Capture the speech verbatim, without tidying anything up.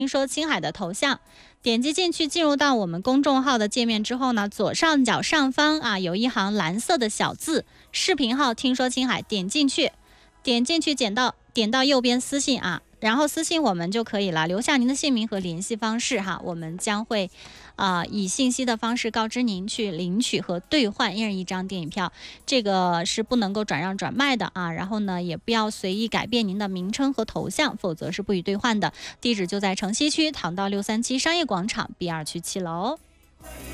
听说青海的头像，点击进去，进入到我们公众号的界面之后呢，左上角上方啊有一行蓝色的小字，视频号听说青海，点进去，点进去点到点到右边私信啊，然后私信我们就可以了，留下您的姓名和联系方式哈，我们将会啊、呃、以信息的方式告知您去领取和兑换一人一张电影票，这个是不能够转让转卖的啊，然后呢也不要随意改变您的名称和头像，否则是不予兑换的。地址就在城西区唐道六三七商业广场 B 二区七楼。